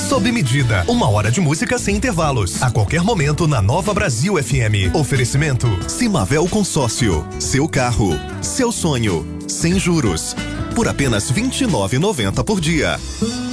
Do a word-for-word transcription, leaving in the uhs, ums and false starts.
Sob medida, uma hora de música sem intervalos. A qualquer momento na Nova Brasil F M. Oferecimento Simavel Consórcio. Seu carro, seu sonho, sem juros. Por apenas vinte e nove reais e noventa centavos por dia.